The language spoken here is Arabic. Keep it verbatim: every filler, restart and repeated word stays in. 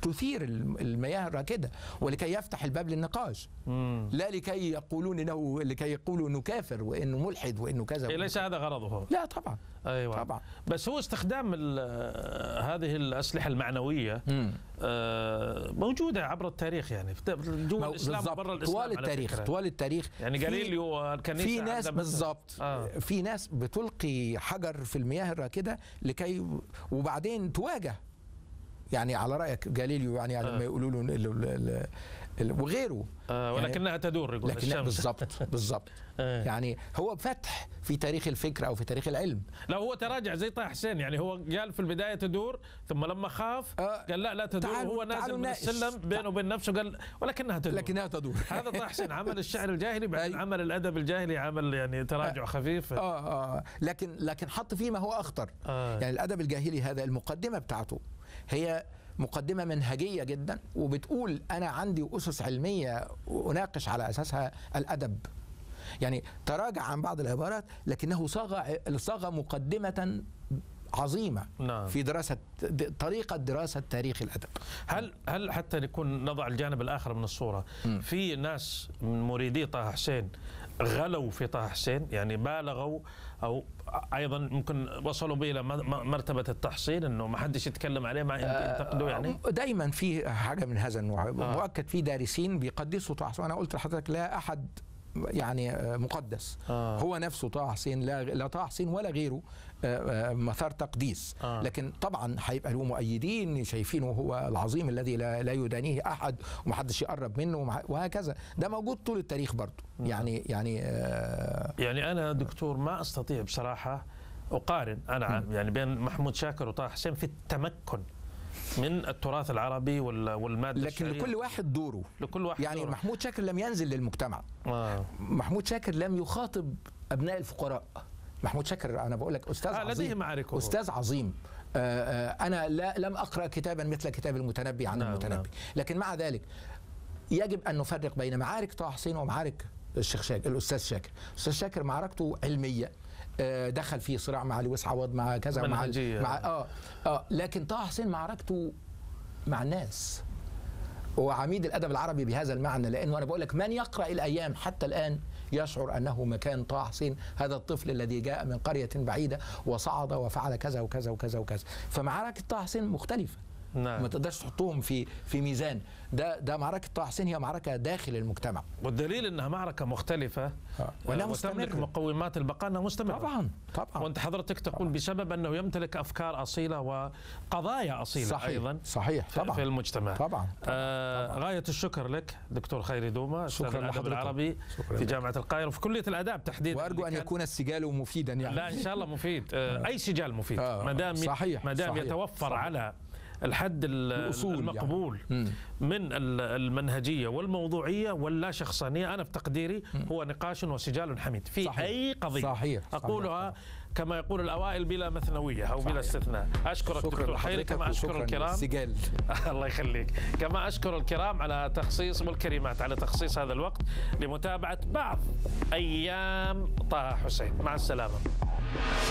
تثير المياه الراكده ولكي يفتح الباب للنقاش، مم. لا لكي يقولون انه لكي يقولوا انه كافر وانه ملحد وانه كذا. ليس هذا غرضه. لا طبعا. ايوه طبعا. بس هو استخدام هذه الاسلحه المعنويه آه موجوده عبر التاريخ، يعني جوا الاسلام وبرا الاسلام طوال التاريخ طوال التاريخ يعني جاليليو الكنيسه في ناس بالضبط آه. في ناس بتلقي حجر في المياه الراكده لكي وبعدين تواجه، يعني على رايك جاليليو يعني آه. لما يقولوا له وغيره آه ولكنها يعني تدور يقول لكنها بالضبط بالضبط آه. يعني هو فتح في تاريخ الفكر او في تاريخ العلم. لا هو تراجع زي طه حسين، يعني هو قال في البدايه تدور ثم لما خاف آه قال لا لا تدور، وهو نازل من السلم بينه وبين نفسه قال ولكنها تدور لكنها تدور. هذا طه حسين عمل الشعر الجاهلي بعدين عمل الادب الجاهلي، عمل يعني تراجع آه خفيف اه اه لكن لكن حط فيه ما هو اخطر آه. يعني الادب الجاهلي هذا المقدمه بتاعته هي مقدمة منهجية جدا وبتقول أنا عندي أسس علمية أناقش على أساسها الأدب. يعني تراجع عن بعض العبارات لكنه صاغ صاغ مقدمة عظيمة نعم. في دراسة طريقة دراسة تاريخ الأدب. هل هل حتى نكون نضع الجانب الآخر من الصورة، م. في ناس من مريدي طه حسين غلوا في طه حسين، يعني بالغوا أو أيضا ممكن وصلوا به إلى مرتبة التحصين أنه ما حدش يتكلم عليه ما ينتقدوا، يعني دايما في حاجة من هذا النوع. آه. مؤكد في دارسين بيقدسوا طه حسين، وأنا قلت لحضرتك لا أحد يعني مقدس آه. هو نفسه طه حسين، لا لا طه حسين ولا غيره مثار تقديس آه. لكن طبعا هيبقى له مؤيدين شايفينه هو العظيم الذي لا, لا يدانيه احد ومحدش يقرب منه وهكذا. ده موجود طول التاريخ برضه يعني يعني آه يعني انا دكتور ما استطيع بصراحه اقارن انا م. يعني بين محمود شاكر وطه حسين في التمكن من التراث العربي والمادة لكن الشعرية. لكل واحد دوره، لكل واحد يعني دوره. محمود شاكر لم ينزل للمجتمع آه. محمود شاكر لم يخاطب أبناء الفقراء. محمود شاكر أنا بقول لك أستاذ آه عظيم معركة. أستاذ عظيم آه آه أنا لا لم أقرأ كتابا مثل كتاب المتنبي عن نعم المتنبي نعم. لكن مع ذلك يجب أن نفرق بين معارك طه حسين ومعارك الشيخ شاكر الأستاذ شاكر. الأستاذ شاكر معركته علمية، دخل في صراع مع لويس عوض مع كذا مع مع اه اه لكن طه حسين معركته مع الناس. هو عميد الادب العربي بهذا المعنى، لانه انا بقول لك من يقرا الايام حتى الان يشعر انه مكان طه حسين هذا الطفل الذي جاء من قريه بعيده وصعد وفعل كذا وكذا وكذا وكذا. فمعركه طه حسين مختلفه نعم. ما تقدرش تحطهم في في ميزان. ده ده معركه طه حسين هي معركه داخل المجتمع، والدليل انها معركه مختلفه آه. وتملك مقومات البقاء انها مستمره. طبعا طبعا. وانت حضرتك تقول طبعا. بسبب انه يمتلك افكار اصيله وقضايا اصيله صحيح. ايضا صحيح طبعا في المجتمع طبعا, طبعا. آه طبعا. غايه الشكر لك دكتور خيري دومة، استاذ الادب العربي في جامعه القاهره وفي كليه الاداب تحديدا، وارجو ان يكون السجال مفيدا يعني. لا ان شاء الله مفيد آه اي سجال مفيد آه. ما دام ما دام يتوفر صحيح. على الحد المقبول يعني. من المنهجية والموضوعية واللا شخصانية. أنا في تقديري هو نقاش وسجال حميد في صحيح. أي قضية صحيح. أقولها صحيح. كما يقول الأوائل بلا مثنوية أو صحيح. بلا استثناء. أشكرك دكتور خيري كما أشكر الكرام سجال. الله يخليك، كما أشكر الكرام على تخصيص والكريمات على تخصيص هذا الوقت لمتابعة بعض أيام طه حسين. مع السلامة.